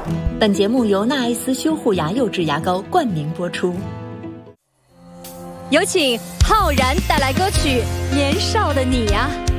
本节目由纳爱斯修护牙釉质牙膏冠名播出。 有请浩然带来歌曲《年少的你》呀。